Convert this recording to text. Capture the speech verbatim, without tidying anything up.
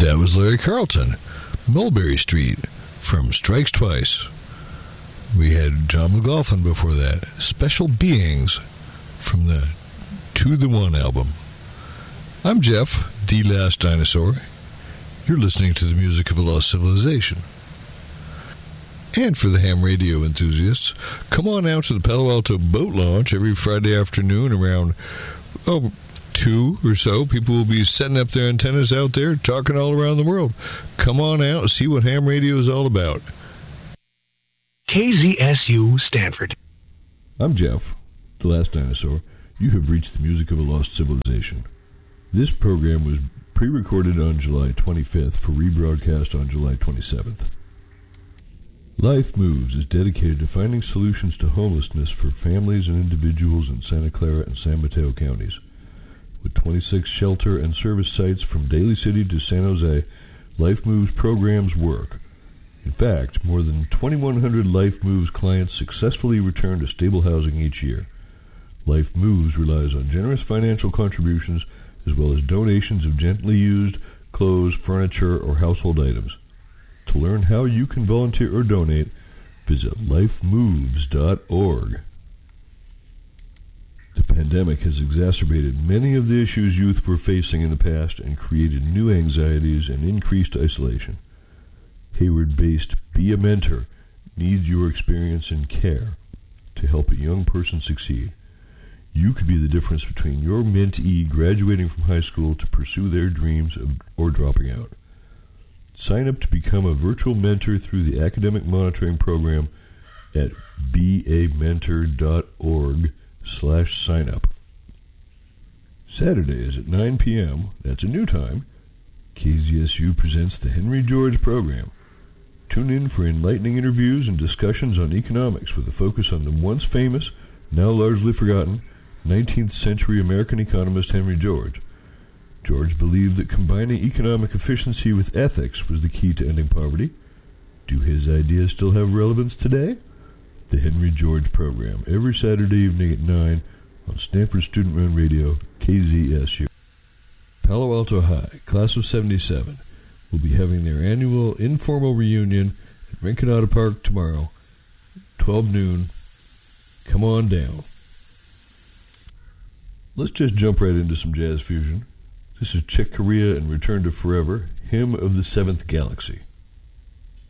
That was Larry Carlton, Mulberry Street, from Strikes Twice. We had John McLaughlin before that, Special Beings, from the To The One album. I'm Jeff, the Last Dinosaur. You're listening to the music of a lost civilization. And for the ham radio enthusiasts, come on out to the Palo Alto boat launch every Friday afternoon around, oh, two or so. People will be setting up their antennas out there, talking all around the world. Come on out and see what ham radio is all about. K Z S U Stanford. I'm Jeff, the Last Dinosaur. You have reached the music of a lost civilization. This program was pre-recorded on July twenty-fifth for rebroadcast on July twenty-seventh. Life Moves is dedicated to finding solutions to homelessness for families and individuals in Santa Clara and San Mateo counties. With twenty-six shelter and service sites from Daly City to San Jose, Life Moves programs work. In fact, more than twenty-one hundred Life Moves clients successfully return to stable housing each year. Life Moves relies on generous financial contributions as well as donations of gently used clothes, furniture, or household items. To learn how you can volunteer or donate, visit life moves dot org. The pandemic has exacerbated many of the issues youth were facing in the past and created new anxieties and increased isolation. Hayward-based Be a Mentor needs your experience and care to help a young person succeed. You could be the difference between your mentee graduating from high school to pursue their dreams of, or dropping out. Sign up to become a virtual mentor through the academic monitoring program at be a mentor dot org slash sign up. Saturdays at nine p.m., that's a new time, K Z S U presents the Henry George program. Tune in for enlightening interviews and discussions on economics with a focus on the once famous, now largely forgotten, nineteenth century American economist Henry George. George believed that combining economic efficiency with ethics was the key to ending poverty. Do his ideas still have relevance today? The Henry George program, every Saturday evening at nine on Stanford Student Run Radio, K Z S U. Palo Alto High, class of seventy-seven, will be having their annual informal reunion at Rinconada Park tomorrow, twelve noon. Come on down. Let's just jump right into some jazz fusion. This is Chick Corea and Return to Forever, Hymn of the Seventh Galaxy.